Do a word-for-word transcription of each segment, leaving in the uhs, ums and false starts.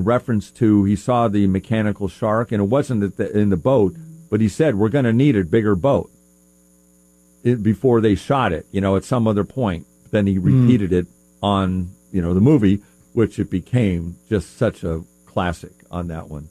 in reference to he saw the mechanical shark, and it wasn't at the, in the boat, but he said, we're going to need a bigger boat it, before they shot it, you know, at some other point. Then he repeated mm. it on, you know, the movie, which it became just such a classic on that one.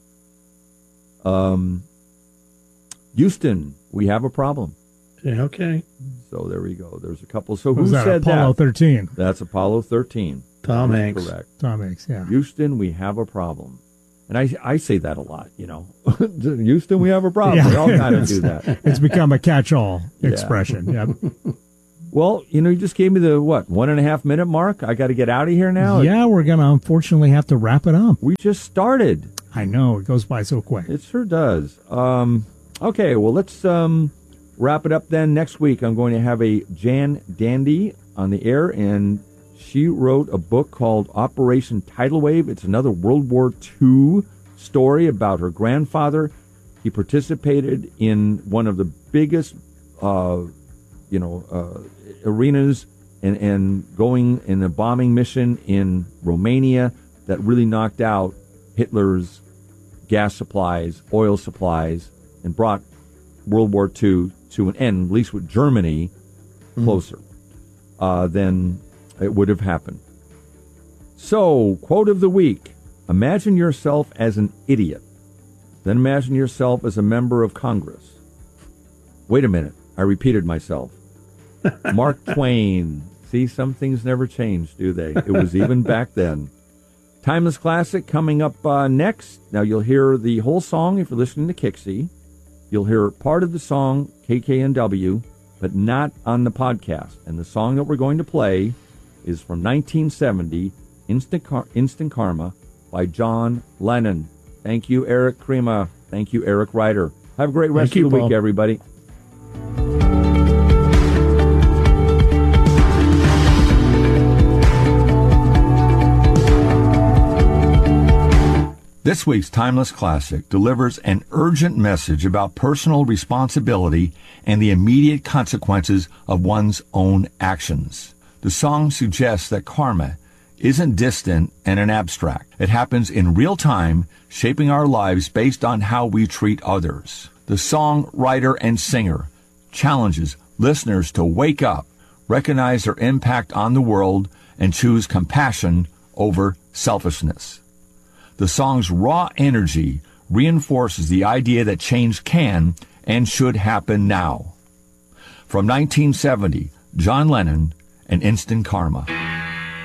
Um, Houston, we have a problem. Yeah, okay. So there we go. There's a couple. So who was that, said Apollo that? thirteen. That's Apollo thirteen. Tom Hanks. Correct. Tom Hanks, yeah. Houston, we have a problem. And I I say that a lot, you know. Houston, we have a problem. Yeah. We all kind of do that. It's become a catch-all expression. Yeah. Yep. Well, you know, you just gave me the, what, one and a half minute mark? I got to get out of here now? Yeah, we're going to unfortunately have to wrap it up. We just started. I know. It goes by so quick. It sure does. Um, okay, well, let's um, wrap it up then. Next week, I'm going to have a Jan Dandy on the air, and she wrote a book called Operation Tidal Wave. It's another World War Two story about her grandfather. He participated in one of the biggest, uh, you know, uh, arenas and, and going in a bombing mission in Romania that really knocked out Hitler's gas supplies, oil supplies, and brought World War Two to an end, at least with Germany, mm-hmm. closer uh, than it would have happened. So, quote of the week, imagine yourself as an idiot. Then imagine yourself as a member of Congress. Wait a minute, I repeated myself. Mark Twain. See, some things never change, do they? It was even back then. Timeless Classic coming up uh, next. Now, you'll hear the whole song if you're listening to Kixie. You'll hear part of the song, K K N W, but not on the podcast. And the song that we're going to play is from nineteen seventy, Instant, Car- Instant Karma by John Lennon. Thank you, Eric Krema. Thank you, Eric Ryder. Have a great rest Thank of the you, week, Paul. everybody. This week's Timeless Classic delivers an urgent message about personal responsibility and the immediate consequences of one's own actions. The song suggests that karma isn't distant and an abstract. It happens in real time, shaping our lives based on how we treat others. The song writer and singer challenges listeners to wake up, recognize their impact on the world, and choose compassion over selfishness. The song's raw energy reinforces the idea that change can and should happen now. From nineteen seventy, John Lennon and Instant Karma.